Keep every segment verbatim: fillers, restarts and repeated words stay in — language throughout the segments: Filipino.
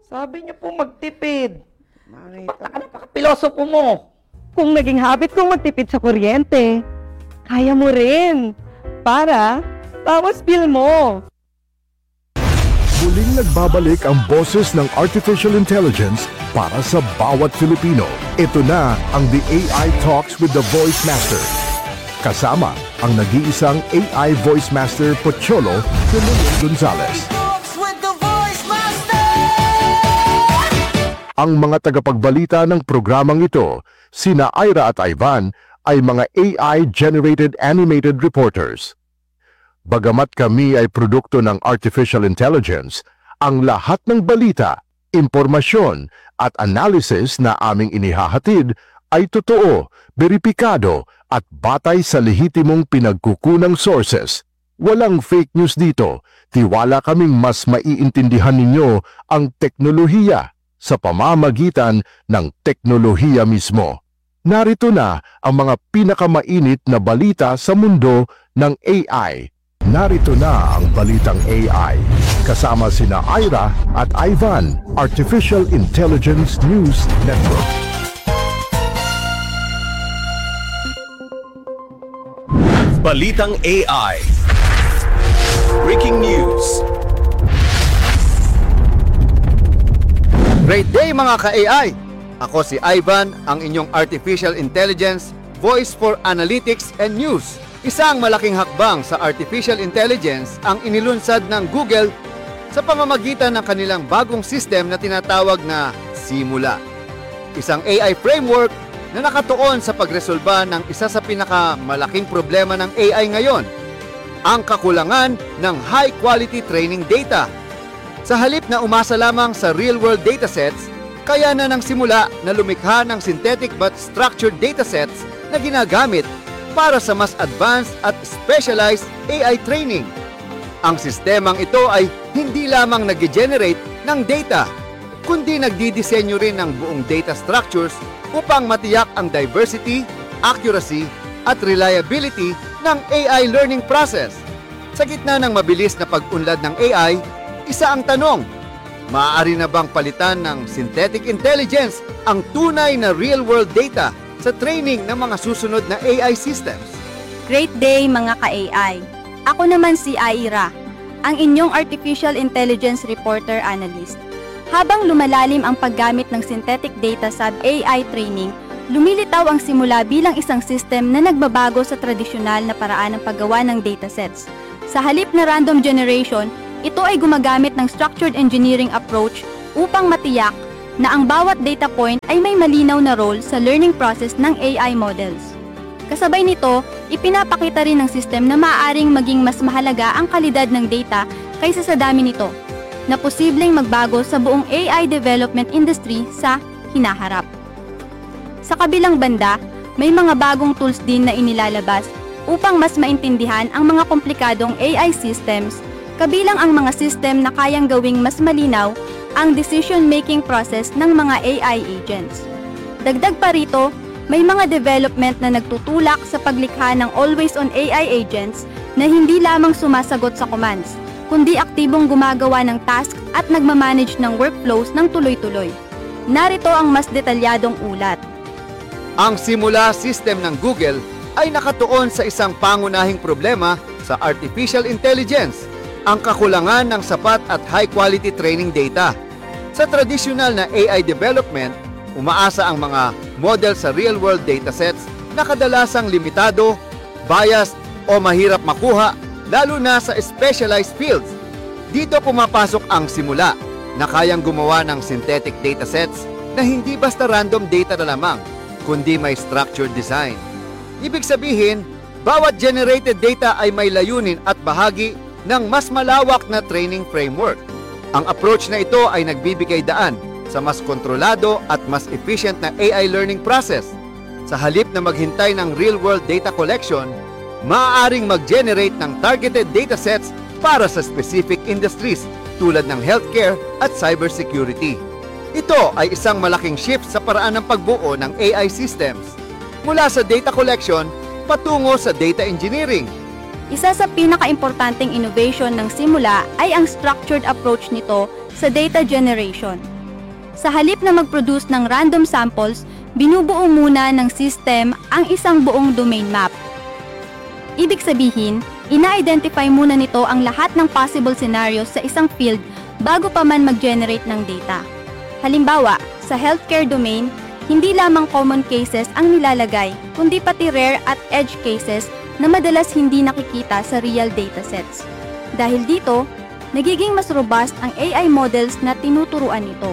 Sabi niyo po magtipid. Ba't napaka-pilosopo mo? Kung naging habit kong magtipid sa kuryente, kaya mo rin. Para, bawas bill mo. Muling nagbabalik ang boses ng Artificial Intelligence para sa bawat Filipino. Ito na ang The A I Talks with the Voice Master. Kasama ang nag-iisang A I Voice Master Pocholo Fernando Gonzalez. Ang mga tagapagbalita ng programang ito, sina Ira at Ivan, ay mga A I-generated animated reporters. Bagamat kami ay produkto ng artificial intelligence, ang lahat ng balita, impormasyon at analysis na aming inihahatid ay totoo, beripikado at batay sa lehitimong pinagkukunang sources. Walang fake news dito. Tiwala kaming mas maiintindihan ninyo ang teknolohiya sa pamamagitan ng teknolohiya mismo. Narito na ang mga pinakamainit na balita sa mundo ng A I. Narito na ang balitang A I. Kasama sina Ira at Ivan, Artificial Intelligence News Network. Balitang A I. Breaking news. Great day mga ka-A I! Ako si Ivan, ang inyong Artificial Intelligence Voice for Analytics and News. Isang malaking hakbang sa Artificial Intelligence ang inilunsad ng Google sa pamamagitan ng kanilang bagong system na tinatawag na Simula. Isang A I framework na nakatuon sa pagresolba ng isa sa pinakamalaking problema ng A I ngayon, ang kakulangan ng high-quality training data. Sa halip na umasa lamang sa real-world datasets, kaya na nang simula na lumikha ng synthetic but structured datasets na ginagamit para sa mas advanced at specialized A I training. Ang sistemang ito ay hindi lamang nag-generate ng data, kundi nagdidisenyo rin ng buong data structures upang matiyak ang diversity, accuracy, at reliability ng A I learning process. Sa gitna ng mabilis na pag-unlad ng A I, isa ang tanong, maaari na bang palitan ng synthetic intelligence ang tunay na real-world data sa training ng mga susunod na A I systems? Great day mga ka-A I! Ako naman si Ira, ang inyong Artificial Intelligence Reporter Analyst. Habang lumalalim ang paggamit ng synthetic data sa A I training, lumilitaw ang Simula bilang isang system na nagbabago sa tradisyonal na paraan ng paggawa ng datasets. Sa halip na random generation, ito ay gumagamit ng structured engineering approach upang matiyak na ang bawat data point ay may malinaw na role sa learning process ng A I models. Kasabay nito, ipinapakita rin ng system na maaaring maging mas mahalaga ang kalidad ng data kaysa sa dami nito, na posibleng magbago sa buong A I development industry sa hinaharap. Sa kabilang banda, may mga bagong tools din na inilalabas upang mas maintindihan ang mga komplikadong A I systems, kabilang ang mga system na kayang gawing mas malinaw ang decision-making process ng mga A I agents. Dagdag pa rito, may mga development na nagtutulak sa paglikha ng always-on A I agents na hindi lamang sumasagot sa commands, kundi aktibong gumagawa ng task at nagmamanage ng workflows ng tuloy-tuloy. Narito ang mas detalyadong ulat. Ang Simula system ng Google ay nakatuon sa isang pangunahing problema sa artificial intelligence, ang kakulangan ng sapat at high-quality training data. Sa tradisyonal na A I development, umaasa ang mga model sa real-world datasets na kadalasang limitado, biased o mahirap makuha, lalo na sa specialized fields. Dito pumapasok ang Simula, na kayang gumawa ng synthetic datasets na hindi basta random data na lamang, kundi may structured design. Ibig sabihin, bawat generated data ay may layunin at bahagi ng mas malawak na training framework. Ang approach na ito ay nagbibigay daan sa mas kontrolado at mas efficient na A I learning process. Sa halip na maghintay ng real-world data collection, maaaring mag-generate ng targeted datasets para sa specific industries tulad ng healthcare at cybersecurity. Ito ay isang malaking shift sa paraan ng pagbuo ng A I systems, mula sa data collection patungo sa data engineering. Isa sa pinaka-importanting innovation ng Simula ay ang structured approach nito sa data generation. Sa halip na mag-produce ng random samples, binubuo muna ng system ang isang buong domain map. Ibig sabihin, ina-identify muna nito ang lahat ng possible scenarios sa isang field bago pa man mag-generate ng data. Halimbawa, sa healthcare domain, hindi lamang common cases ang nilalagay, kundi pati rare at edge cases na madalas hindi nakikita sa real datasets. Dahil dito, nagiging mas robust ang A I models na tinuturuan nito.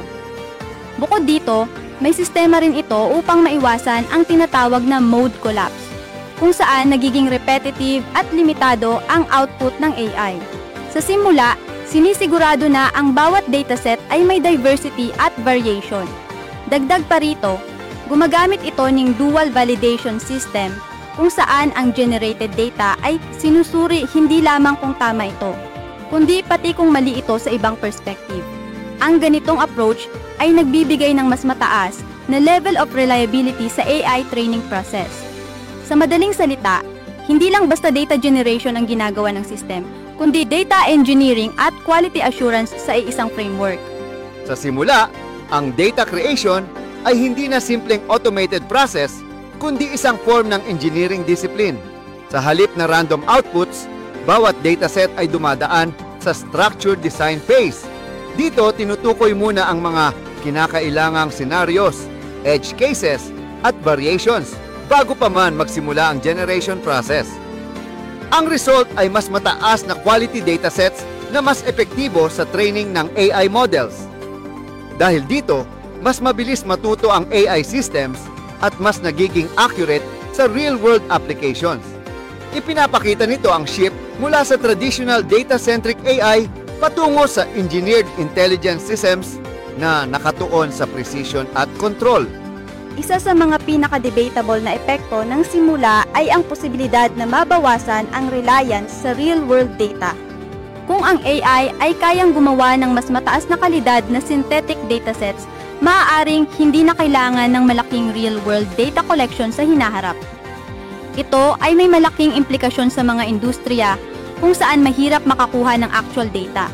Bukod dito, may sistema rin ito upang maiwasan ang tinatawag na mode collapse, kung saan nagiging repetitive at limitado ang output ng A I. Sa simula, sinisigurado na ang bawat dataset ay may diversity at variation. Dagdag pa rito, gumagamit ito ng dual validation system kung saan ang generated data ay sinusuri hindi lamang kung tama ito, kundi pati kung mali ito sa ibang perspective. Ang ganitong approach ay nagbibigay ng mas mataas na level of reliability sa A I training process. Sa madaling salita, hindi lang basta data generation ang ginagawa ng system, kundi data engineering at quality assurance sa isang framework. Sa simula, ang data creation ay hindi na simpleng automated process, kundi isang form ng engineering discipline. Sa halip na random outputs, bawat dataset ay dumadaan sa structured design phase. Dito, tinutukoy muna ang mga kinakailangang scenarios, edge cases, at variations bago pa man magsimula ang generation process. Ang result ay mas mataas na quality datasets na mas epektibo sa training ng A I models. Dahil dito, mas mabilis matuto ang A I systems at mas nagiging accurate sa real-world applications. Ipinapakita nito ang shift mula sa traditional data-centric A I patungo sa engineered intelligence systems na nakatuon sa precision at control. Isa sa mga pinaka-debatable na epekto ng simula ay ang posibilidad na mabawasan ang reliance sa real-world data. Kung ang A I ay kayang gumawa ng mas mataas na kalidad na synthetic datasets, maaaring hindi na kailangan ng malaking real-world data collection sa hinaharap. Ito ay may malaking implikasyon sa mga industriya kung saan mahirap makakuha ng actual data,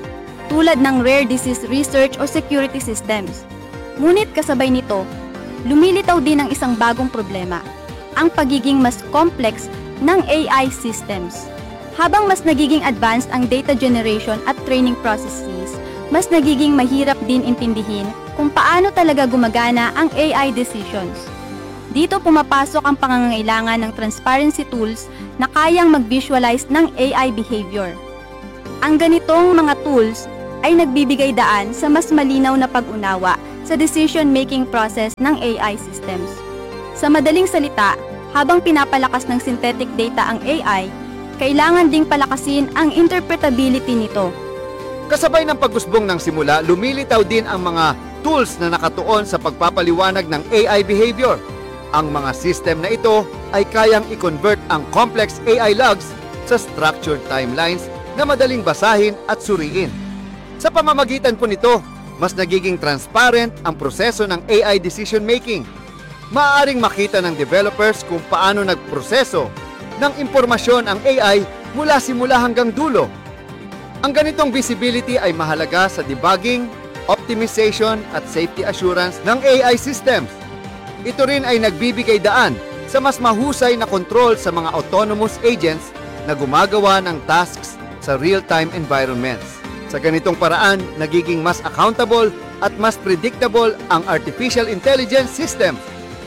tulad ng rare disease research o security systems. Ngunit kasabay nito, lumilitaw din ang isang bagong problema, ang pagiging mas complex ng A I systems. Habang mas nagiging advanced ang data generation at training processes, mas nagiging mahirap din intindihin kung paano talaga gumagana ang A I decisions. Dito pumapasok ang pangangailangan ng transparency tools na kayang mag-visualize ng A I behavior. Ang ganitong mga tools ay nagbibigay daan sa mas malinaw na pag-unawa sa decision-making process ng A I systems. Sa madaling salita, habang pinapalakas ng synthetic data ang A I, kailangan ding palakasin ang interpretability nito. Kasabay ng pag-usbong ng simula, lumilitaw din ang mga tools na nakatuon sa pagpapaliwanag ng A I behavior. Ang mga system na ito ay kayang i-convert ang complex A I logs sa structured timelines na madaling basahin at suriin. Sa pamamagitan po nito, mas nagiging transparent ang proseso ng A I decision-making. Maaaring makita ng developers kung paano nagproseso ng impormasyon ang A I mula simula hanggang dulo. Ang ganitong visibility ay mahalaga sa debugging, optimization at safety assurance ng A I systems. Ito rin ay nagbibigay daan sa mas mahusay na control sa mga autonomous agents na gumagawa ng tasks sa real-time environments. Sa ganitong paraan, nagiging mas accountable at mas predictable ang artificial intelligence system.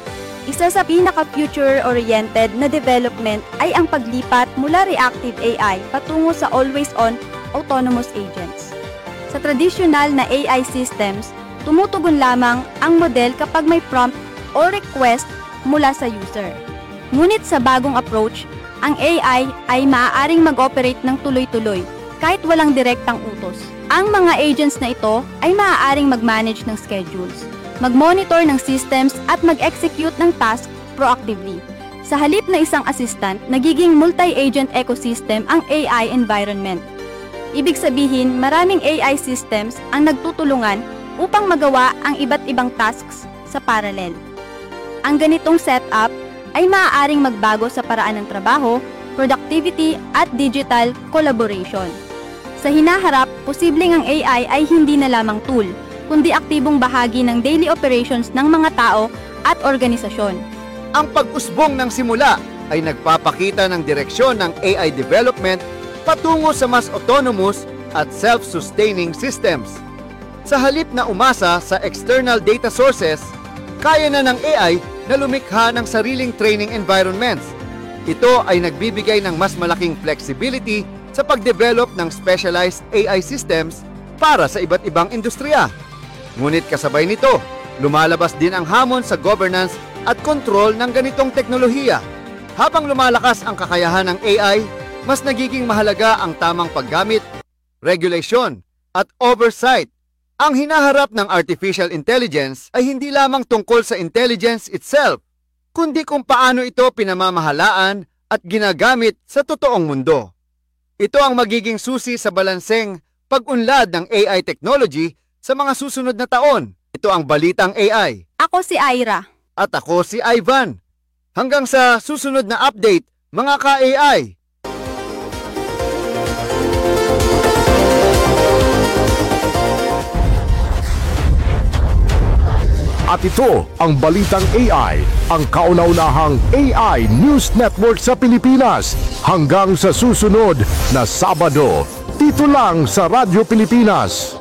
Isa sa pinaka-future-oriented na development ay ang paglipat mula reactive A I patungo sa always-on autonomous agents. Sa tradisyonal na A I systems, tumutugon lamang ang model kapag may prompt o request mula sa user. Ngunit sa bagong approach, ang A I ay maaaring mag-operate ng tuloy-tuloy kahit walang direktang utos. Ang mga agents na ito ay maaaring mag-manage ng schedules, mag-monitor ng systems at mag-execute ng task proactively. Sa halip na isang assistant, nagiging multi-agent ecosystem ang A I environment. Ibig sabihin, maraming A I systems ang nagtutulungan upang magawa ang iba't ibang tasks sa parallel. Ang ganitong setup ay maaaring magbago sa paraan ng trabaho, productivity at digital collaboration. Sa hinaharap, posibleng ang A I ay hindi na lamang tool, kundi aktibong bahagi ng daily operations ng mga tao at organisasyon. Ang pag-usbong ng simula ay nagpapakita ng direksyon ng A I development patungo sa mas autonomous at self-sustaining systems. Sa halip na umasa sa external data sources, kaya na ng A I na lumikha ng sariling training environments. Ito ay nagbibigay ng mas malaking flexibility sa pagdevelop ng specialized A I systems para sa iba't ibang industriya. Ngunit kasabay nito, lumalabas din ang hamon sa governance at control ng ganitong teknolohiya. Habang lumalakas ang kakayahan ng A I, mas nagiging mahalaga ang tamang paggamit, regulation, at oversight. Ang hinaharap ng artificial intelligence ay hindi lamang tungkol sa intelligence itself, kundi kung paano ito pinamamahalaan at ginagamit sa totoong mundo. Ito ang magiging susi sa balanseng pag-unlad ng A I technology sa mga susunod na taon. Ito ang Balitang A I. Ako si Ira. At ako si Ivan. Hanggang sa susunod na update, mga ka-A I. At ito ang Balitang A I, ang kauna-unahang A I News Network sa Pilipinas. Hanggang sa susunod na Sabado, dito lang sa Radyo Pilipinas.